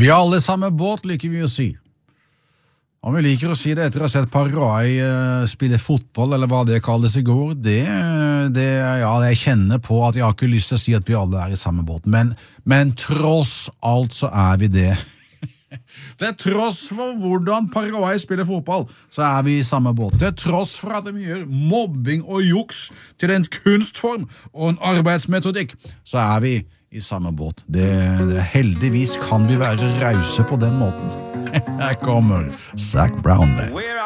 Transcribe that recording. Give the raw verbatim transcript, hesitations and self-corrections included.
Vi er alle i samme båt, liker vi å si. Om vi liker å si det etter å ha sett Paraguay uh, spille fotball, eller hva det kalles i går, det, det, ja, jeg kjenner på at jeg har ikke lyst til å si at vi alle er i samme båt, men, men tross alt så er vi det. Til tross for hvordan Paraguay spiller fotball, så er vi i samme båt. Til tross for at de gjør mobbing og juks til en kunstform og en arbeidsmetodikk, så er vi i samme båt. Det, det, heldigvis kan vi være rause på den måten. Her kommer Zac Brown med